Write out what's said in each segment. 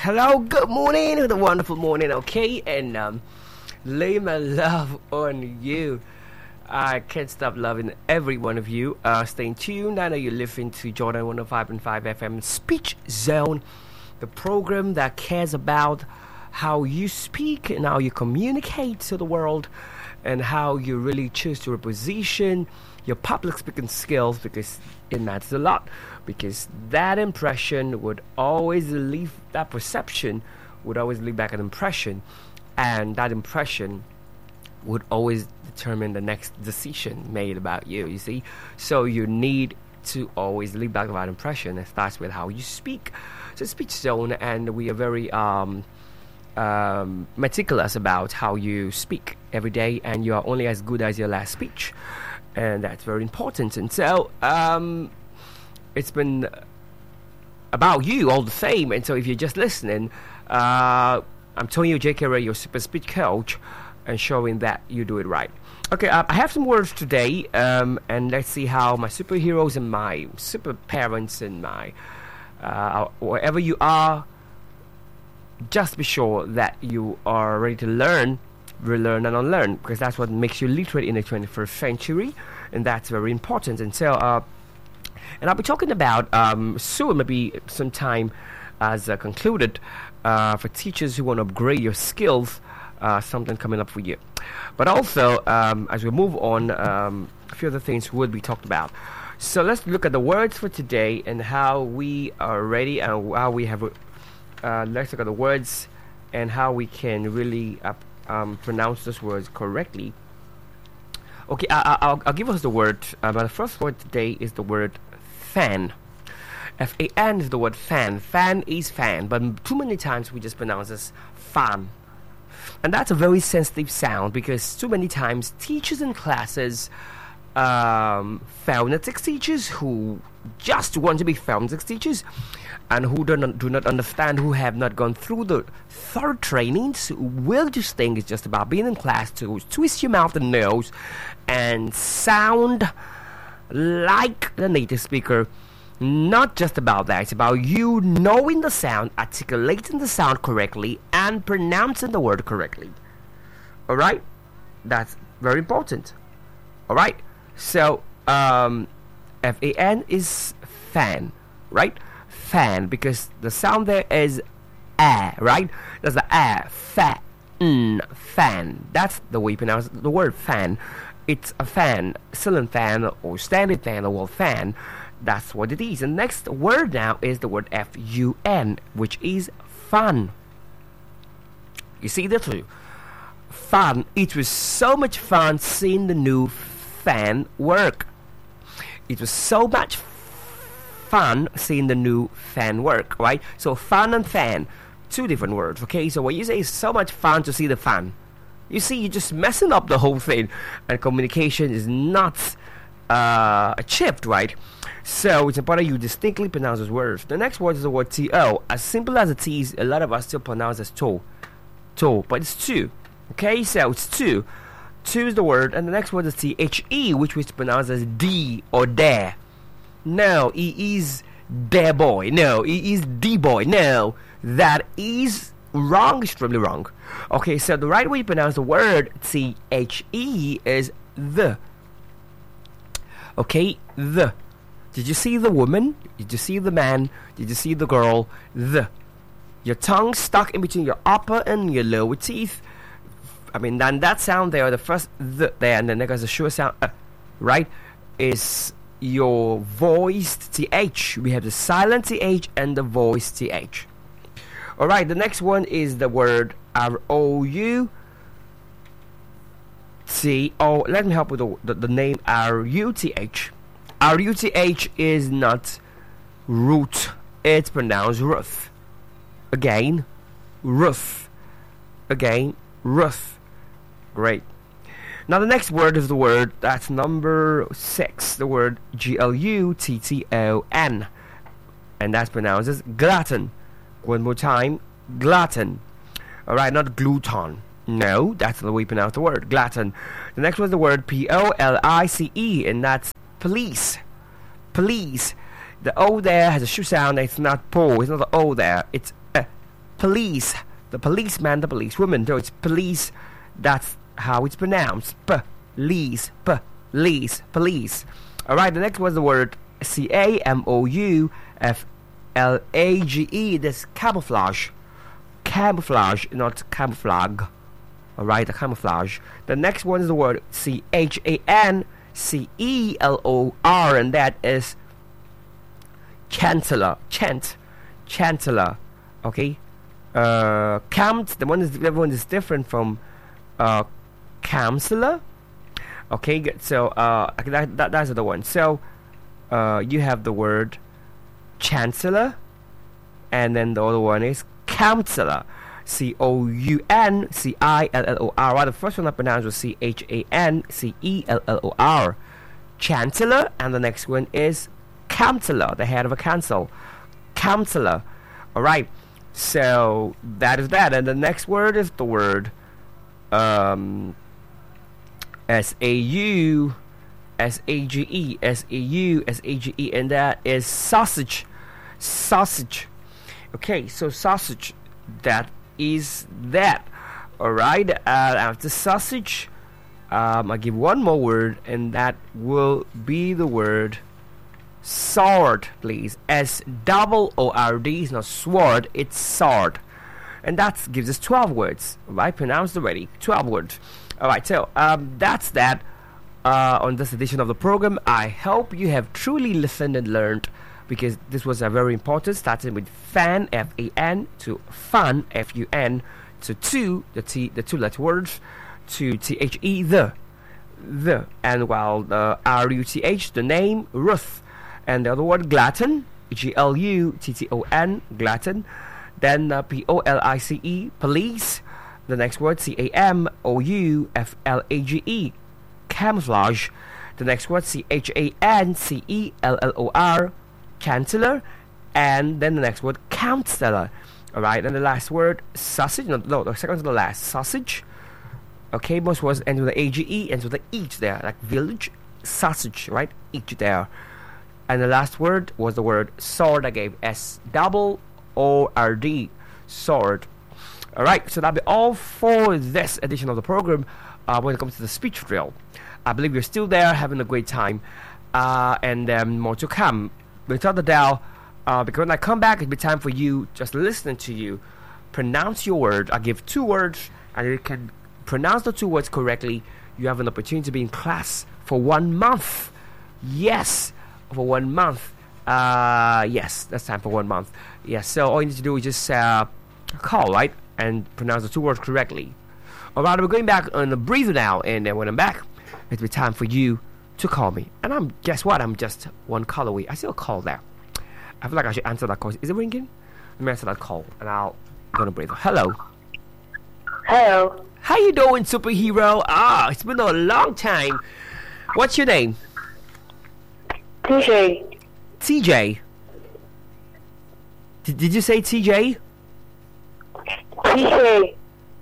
Hello, good morning, with a wonderful morning, okay? And lay my love on you. I can't stop loving every one of you. Stay tuned. I know you're listening to Jordan 105.5 FM Speech Zone, the program that cares about how you speak and how you communicate to the world and how you really choose to reposition your public speaking skills, because it matters a lot, because that impression would always leave, that perception would always leave back an impression, and that impression would always determine the next decision made about you, you see. So you need to always leave back that impression. It starts with how you speak. So Speech Zone, and we are very meticulous about how you speak every day, and you are only as good as your last speech, and that's very important. And so it's been about you all the same. And so if you're just listening, I'm telling you, JK Ray, your super speech coach, and showing that you do it right. Okay, I have some words today, and let's see how my superheroes and my super parents and my wherever you are, just be sure that you are ready to learn, relearn and unlearn, because that's what makes you literate in the 21st century, and that's very important. And so and I'll be talking about soon, maybe sometime as concluded, for teachers who want to upgrade your skills, something coming up for you. But also, as we move on, a few other things would be talked about. So let's look at the words for today and how we are ready, and how we have let's look at the words and how we can really pronounce those words correctly. Okay, I'll give us the word, but the first word today is the word fan. F-A-N is the word fan. Fan is fan, but too many times we just pronounce this fan. And that's a very sensitive sound, because too many times teachers in classes, phonetics teachers who just want to be phonetics teachers and who do not understand, who have not gone through the thorough trainings, will just think it's just about being in class to twist your mouth and nose and sound like the native speaker. Not just about that, it's about you knowing the sound, articulating the sound correctly, and pronouncing the word correctly. Alright? That's very important. Alright? So, F-A-N is fan, right? Fan, because the sound there is a, right? There's the a, fan. That's the way you pronounce the word fan. It's a fan, ceiling fan, or standing fan, or wall fan. That's what it is. And next word now is the word F-U-N, which is fun. You see the two? Fun. It was so much fun seeing the new fan work. It was so much fun seeing the new fan work, right? So fun and fan, two different words, okay? So when you say it's so much fun to see the fan, you see, you're just messing up the whole thing, and communication is not achieved, right? So it's important you distinctly pronounce those words. The next word is the word T-O. As simple as it is, a lot of us still pronounce as to, but it's two, okay? So it's two. Two is the word, and the next word is T-H-E, which we pronounce as D or dare. No, he is dare boy. No, he is D boy. No, that is wrong, extremely wrong. Okay, so the right way you pronounce the word T-H-E is the. Okay, the. Did you see the woman? Did you see the man? Did you see the girl? The. Your tongue stuck in between your upper and your lower teeth. I mean, then that sound there, the first the there, and then there goes a sure sound, right, is your voiced TH. We have the silent TH and the voiced TH. Alright, the next one is the word R-O-U-T. Oh, let me help with the name R-U-T-H. R-U-T-H is not root. It's pronounced Ruth. Again, Ruth. Again, Ruth. Great. Now the next word is the word, that's number 6, the word G-L-U-T-T-O-N. And that's pronounced as glutton. One more time, glutton. Alright, not gluten. No, that's the way you pronounce the word, glutton. The next one is the word P-O-L-I-C-E, and that's police. Police. The O there has a shoe sound. It's not po. It's not the O there. It's police, the policeman, the policewoman. So it's police. That's how it's pronounced. Police, police, police. All right. The next was the word camouflage. This camouflage, camouflage, not camouflage. All right, the camouflage. The next one is the word chancellor, and that is chancellor. Chancellor. Okay. The one is different from counselor. Okay, good. So that's the one. So you have the word chancellor, and then the other one is counselor. Councillor. Right, the first one I pronounced was chancellor. Chancellor, and the next one is counselor, the head of a council. Counselor. All right. So that is that, and the next word is the word SAU, SAGE, and that is sausage. Sausage. Okay, so sausage. That is that. All right. After sausage, I give one more word, and that will be the word sword, please. SOORD. It's not sword, it's sword. And that gives us 12 words. Right? Pronounced already. 12 words. Alright, so that's that on this edition of the program. I hope you have truly listened and learned, because this was a very important, starting with fan, F-A-N, to fun, F-U-N, to the two-letter words, to T-H-E, the, and while the R-U-T-H, the name, Ruth, and the other word, glutton, G-L-U-T-T-O-N, glutton, then P-O-L-I-C-E, police, the next word, C-A-M-O-U-F-L-A-G-E, camouflage, the next word, C-H-A-N-C-E-L-L-O-R, chancellor, and then the next word, counselor. Alright, and the last word, sausage. No, the second to the last, sausage. Okay, most words end with the A-G-E, ends with the H there, like village, sausage, right? H there. And the last word was the word sword. I gave S-O-O-R-D, sword. Alright, so that'll be all for this edition of the program when it comes to the speech drill. I believe you're still there, having a great time, and more to come. Without the doubt, because when I come back, it'll be time for you, just listening to you, pronounce your word. I give 2 words, and you can pronounce the 2 words correctly. You have an opportunity to be in class for 1 month. Yes, for 1 month. Yes, that's time for 1 month. Yes, so all you need to do is just call, right, and pronounce the 2 words correctly. Alright, we're going back on the breather now, and then when I'm back, it'll be time for you to call me. And guess what? I'm just one call away. I still call there. I feel like I should answer that call. Is it ringing? Let me answer that call, and I'll go to breathe. Hello. Hello. How you doing, superhero? It's been a long time. What's your name? TJ. TJ. Did you say TJ? TJ.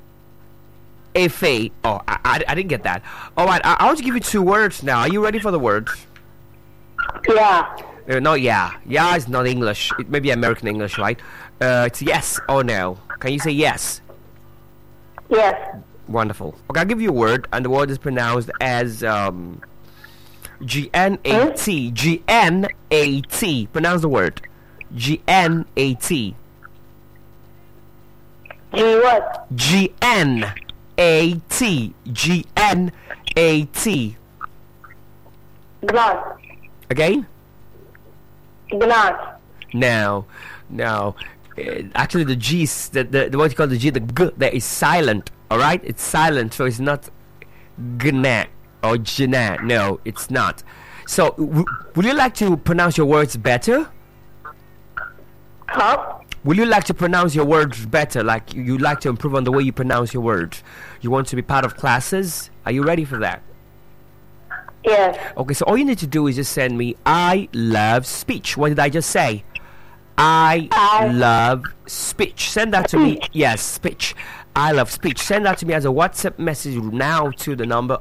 F-A. Oh, I didn't get that. Alright, I'll just give you 2 words now. Are you ready for the words? Yeah. No, yeah. Yeah is not English. It may be American English, right? It's yes or no. Can you say yes? Yes. Wonderful. Okay, I'll give you a word, and the word is pronounced as G-N-A-T. G-N-A-T. Pronounce the word. G-N-A-T. G what? G-N-A-T. G-N-A-T. Glass. Again? Glass. No. Actually, the G, the what you call the G, the G, that is silent. All right, it's silent, so it's not gna or jna. No, it's not. So, would you like to pronounce your words better? Huh? Would you like to pronounce your words better? Like you like to improve on the way you pronounce your words? You want to be part of classes? Are you ready for that? Yes. Okay, so all you need to do is just send me I love speech. What did I just say? I love speech. Send that to me. Yes, speech. I love speech. Send that to me as a WhatsApp message now to the number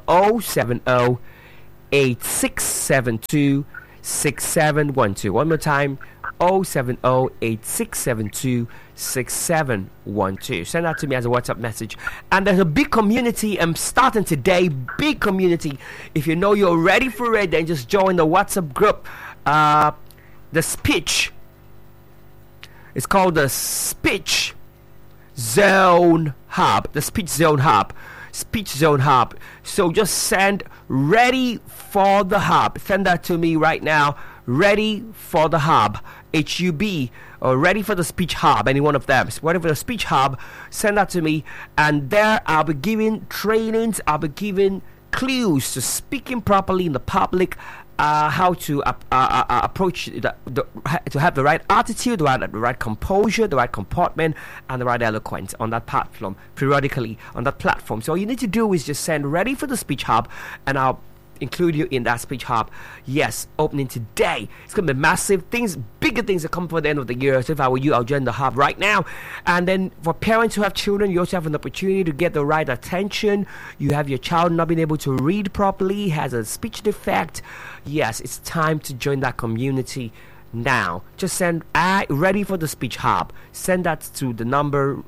070-8672-6712. One more time, 070-8672-6712. Send that to me as a WhatsApp message. And there's a big community starting today. Big community. If you know you're ready for it, then just join the WhatsApp group. The speech. It's called the Speech Zone Hub. The Speech Zone Hub. Speech Zone Hub. So just send ready for the hub. Send that to me right now. Ready for the hub. HUB. Or ready for the speech hub. Any one of them. Ready for the speech hub. Send that to me. And there I'll be giving trainings. I'll be giving clues to speaking properly in the public. How to approach to have the right attitude, the right composure, the right comportment, and the right eloquence on that platform, periodically on that platform. So all you need to do is just send ready for the speech hub, and I'll include you in that speech hub. Yes, opening today. It's going to be massive things, bigger things that come for the end of the year. So if I were you, I'll join the hub right now. And then for parents who have children, you also have an opportunity to get the right attention. You have your child not being able to read properly, has a speech defect. Yes, it's time to join that community now. Just send ready for the speech hub. Send that to the number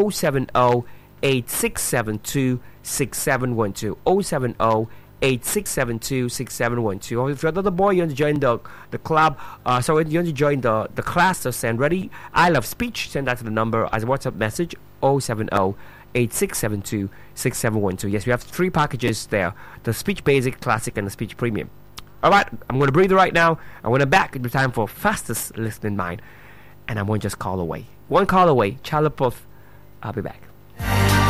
070-8672-6712. 070-8672-6712. Or if you're another boy, you want to join the club, you want to join the class, so send ready I love speech. Send that to the number as a WhatsApp message 070-8672-6712. Yes, we have 3 packages there: the Speech Basic, Classic, and the Speech Premium. Alright, I'm going to breathe right now. I'm going to back. It's time for Fastest Listening Mind, and I'm one just call away. One call away. Chalapov. I'll be back.